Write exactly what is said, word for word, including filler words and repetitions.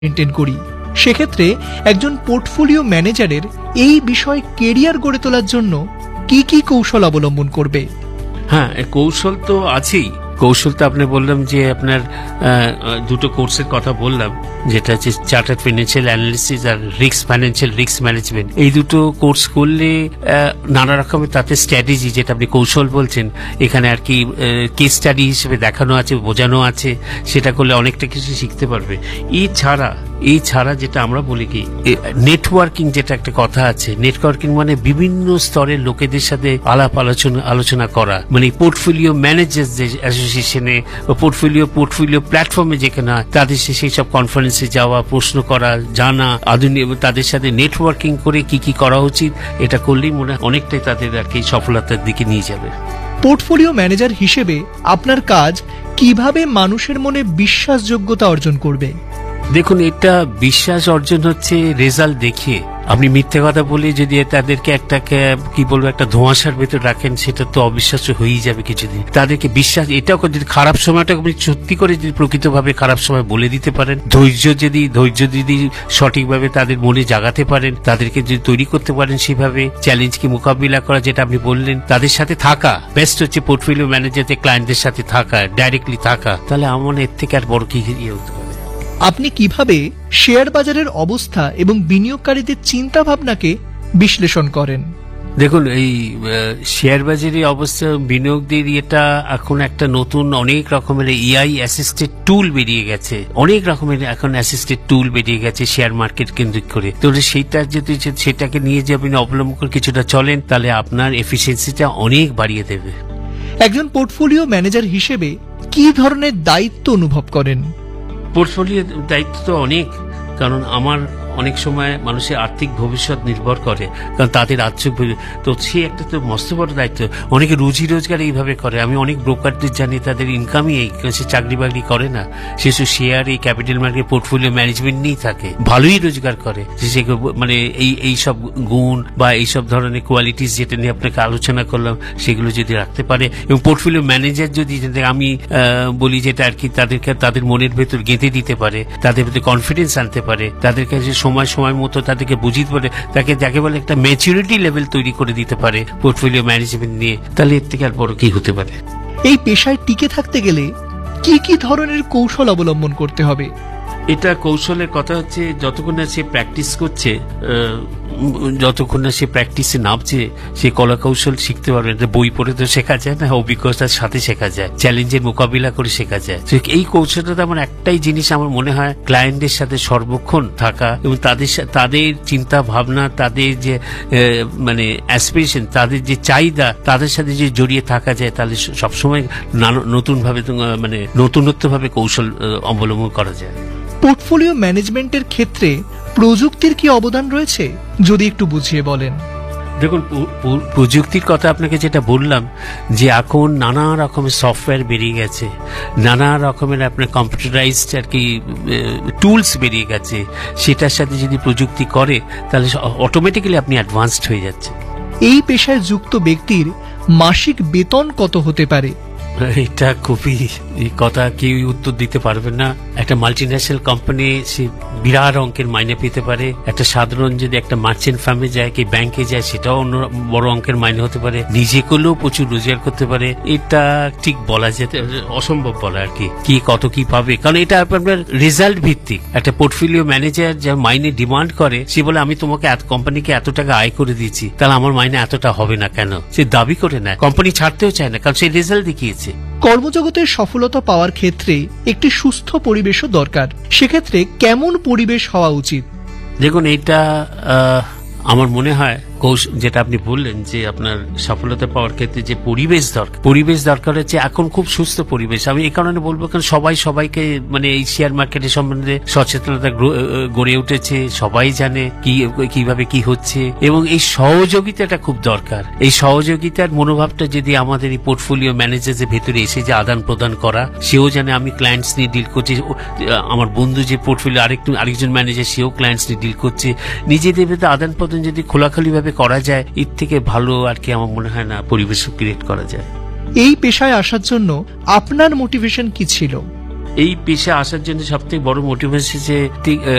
Maintain করি, সেক্ষেত্রে একজন পোর্টফোলিও ম্যানেজারের এই বিষয়ে কেরিয়ার গড়ে তোলার জন্য কি কি কৌশল অবলম্বন করবে? হ্যাঁ, কৌশল তো আছেই। কৌশল তো আপনি বললাম যে আপনার দুটো কোর্সের কথা বললাম, যেটা হচ্ছে চার্টার্ড ফাইন্যান্সিয়াল অ্যানালিসিস আর রিস্ক ফাইন্যান্সিয়াল রিস্ক ম্যানেজমেন্ট। এই দুটো কোর্স করলে নানা রকমের তাতে স্ট্র্যাটেজি, যেটা আপনি কৌশল বলছেন, এখানে আর কি কেস স্টাডি হিসেবে দেখানো আছে, বোঝানো আছে, সেটা করলে অনেকটা কিছু শিখতে পারবে। এছাড়া এই ছাড়া যেটা আমরা বলি কি নেটওয়ার্কিং, যেটা একটা কথা আছে, নেটওয়ার্কিং মানে বিভিন্ন স্তরের লোকেদের সাথে আলাপ আলোচনা আলোচনা করা, মানে পোর্টফোলিও ম্যানেজার যে অ্যাসোসিয়েশনে বা পোর্টফোলিও পোর্টফোলিও প্ল্যাটফর্মে যেখানে হয় তাদের সেই সব কনফারেন্সে যাওয়া, প্রশ্ন করা, জানা, আধুনিক তাদের সাথে নেটওয়ার্কিং করে কি কি করা উচিত, এটা করলেই মনে হয় অনেকটাই তাদের আর কি সফলতার দিকে নিয়ে যাবে। পোর্টফোলিও ম্যানেজার হিসেবে আপনার কাজ কিভাবে মানুষের মনে বিশ্বাসযোগ্যতা অর্জন করবে? দেখুন, এটা বিশ্বাস অর্জন হচ্ছে রেজাল্ট দেখিয়ে। আপনি মিথ্যে কথা বলে যদি তাদেরকে একটা কি বলবো একটা ধোঁয়াশার ভেতর রাখেন, সেটা তো অবিশ্বাস্য হয়েই যাবে কিছুদিন। তাদেরকে বিশ্বাস, এটাও যদি খারাপ সময়টা আপনি সত্যি করে যদি প্রকৃতভাবে খারাপ সময় বলে দিতে পারেন, ধৈর্য যদি ধৈর্য যদি সঠিকভাবে তাদের মনে জাগাতে পারেন, তাদেরকে যদি তৈরি করতে পারেন সেভাবে চ্যালেঞ্জকে মোকাবিলা করা, যেটা আপনি বললেন, তাদের সাথে থাকা, বেস্ট হচ্ছে পোর্টফোলিও ম্যানেজারদের ক্লায়েন্টদের সাথে থাকা, ডাইরেক্টলি থাকা, তাহলে আমার এর থেকে আর বড় কি ইয়ে হতে পারে। আপনি কিভাবে শেয়ার বাজারের অবস্থা এবং বিনিয়োগকারীদের চিন্তা ভাবনাকে বিশ্লেষণ করেন? দেখুন, এই শেয়ার বাজারের অবস্থা, বিনিয়োগদের এটা এখন একটা নতুন অনেক রকমের এআই অ্যাসিস্টেড টুল বেরিয়ে গেছে, অনেক রকমের এখন অ্যাসিস্টেড টুল বেরিয়ে গেছে শেয়ার মার্কেট কেন্দ্রিক করে। তো সেইটা যদি সেটাকে নিয়ে যে আপনি অবলম্বন করে কিছুটা চলেন, তাহলে আপনার এফিসিয়েন্সিটা অনেক বাড়িয়ে দেবে। একজন পোর্টফোলিও ম্যানেজার হিসেবে কি ধরনের দায়িত্ব অনুভব করেন? পোর্টফোলিও দায়িত্ব তো অনেক, কারণ আমার অনেক সময় মানুষের আর্থিক ভবিষ্যৎ নির্ভর করে, কারণ তাদের আর্থিক, তো সে একটা তো মস্ত বড় দায়িত্ব। অনেকে রুজি রোজগার এইভাবে করে, আমি অনেক ব্রোকারদের জানি তাদের ইনকামই এই, সে চাকরি বাকরি করে না, সে শুধু শেয়ার, এই ক্যাপিটাল মার্কেট, পোর্টফোলিও ম্যানেজমেন্ট নিয়েই থাকে, ভালোই রোজগার করে। সে মানে এই এই সব গুণ বা এইসব ধরনের কোয়ালিটিস যেটা নিয়ে আপনাকে আলোচনা করলাম, সেগুলো যদি রাখতে পারে, এবং পোর্টফোলিও ম্যানেজার যদি আমি বলি যেটা আর কি তাদেরকে তাদের মনের ভেতর গেঁথে দিতে পারে, তাদের ভেতরে কনফিডেন্স আনতে পারে, তাদের কাছে সময় সময় মতো তাদেরকে বুঝিয়ে পারে, তাকে যাকে বলে একটা ম্যাচুরিটি লেভেল তৈরি করে দিতে পারে পোর্টফোলিও ম্যানেজমেন্ট নিয়ে, তাহলে এর থেকে আর বড় কি হতে পারে। এই পেশায় টিকে থাকতে গেলে কি কি ধরনের কৌশল অবলম্বন করতে হবে? এটা কৌশলের কথা হচ্ছে, যতক্ষণ না সে প্র্যাকটিস করছে, যতক্ষণ না সে প্র্যাকটিসে নামছে, সে কলা কৌশল শিখতে পারবে। বই পড়ে তো শেখা যায় না, অভিজ্ঞতার সাথে শেখা যায়, চ্যালেঞ্জের মোকাবিলা করে শেখা যায়। এই কৌশলটা আমার একটাই জিনিস আমার মনে হয়, ক্লায়েন্টের সাথে সর্বক্ষণ থাকা এবং তাদের তাদের চিন্তা ভাবনা, তাদের যে মানে অ্যাসপিরেশন, তাদের যে চাহিদা, তাদের সাথে যে জড়িয়ে থাকা যায়, তাহলে সবসময় নতুন ভাবে মানে নতুনত্ব ভাবে কৌশল অবলম্বন করা যায়। পোর্টফোলিও ম্যানেজমেন্টের ক্ষেত্রে প্রযুক্তির কি অবদান রয়েছে, যদি একটু বুঝিয়ে বলেন? দেখুন, প্রযুক্তির কথা আপনাকে যেটা বললাম, যে এখন নানা রকমের সফটওয়্যার বেরিয়ে গেছে, নানা রকমের আপনার কম্পিউটারাইজড আর কি টুলস বেরিয়ে গেছে, সেটার সাথে যদি প্রযুক্তি করে, তাহলে অটোমেটিক্যালি আপনি অ্যাডভান্সড হয়ে যাচ্ছে। এই পেশায় যুক্ত ব্যক্তির মাসিক বেতন কত হতে পারে? এটা খুবই কথা কেউ উত্তর দিতে পারবে না। একটা মাল্টিন্যাশনাল কোম্পানি সে বিরাট অঙ্কের মাইনে পেতে পারে, একটা সাধারণ যদি একটা মার্চেন্ট ফার্মে যায় কি ব্যাংকে যায়, সেটাও অন্য বড় অঙ্কের মাইনে হতে পারে, নিজে করলেও প্রচুর রোজগার করতে পারে। এটা ঠিক বলা যেতে অসম্ভব বলা আর কি, কি কত কি পাবে, কারণ এটা আপনার রেজাল্ট ভিত্তিক। একটা পোর্টফোলিও ম্যানেজার যা মাইনে ডিমান্ড করে, সে বলে আমি তোমাকে কোম্পানিকে এত টাকা আয় করে দিচ্ছি, তাহলে আমার মাইনে এতটা হবে না কেন, সে দাবি করে নেয়, কোম্পানি ছাড়তেও চায় না, কারণ সে রেজাল্ট দেখিয়েছে। কর্মজগতের সফলতা পাওয়ার ক্ষেত্রে একটি সুস্থ পরিবেশও দরকার, সেক্ষেত্রে কেমন পরিবেশ হওয়া উচিত? দেখুন, এটা আমার মনে হয় যেটা আপনি বললেন যে আপনার সফলতা পাওয়ার ক্ষেত্রে যে পরিবেশ দরকার, পরিবেশ দরকার হচ্ছে এখন খুব সুস্থ পরিবেশ। আমি এই কারণে বলবো, কারণ সবাই সবাইকে মানে এই শেয়ার মার্কেটের সম্বন্ধে সচেতনতা গড়ে উঠেছে, সবাই জানে কি কিভাবে কি হচ্ছে, এবং এই সহযোগিতাটা খুব দরকার। এই সহযোগিতার মনোভাবটা যদি আমাদের এই পোর্টফোলিও ম্যানেজারের ভেতরে এসে যে আদান প্রদান করা, সেও জানে আমি ক্লায়েন্টস নিয়ে ডিল করছি, আমার বন্ধু যে পোর্টফোলিও আরেকটু আরেকজন ম্যানেজার, সেও ক্লায়েন্টস নিয়ে ডিল করছে, নিজেদের ভেতরে আদান প্রদান যদি খোলাখুলি ভাবে করা যায়, এর থেকে ভালো আর কি আমার মনে হয় না পরিবেশ ক্রিয়েট করা যায়। এই পেশায় আসার জন্য আপনার মোটিভেশন কি ছিল? এই পেশা আসার জন্য সব থেকে বড় মোটিভেশন যে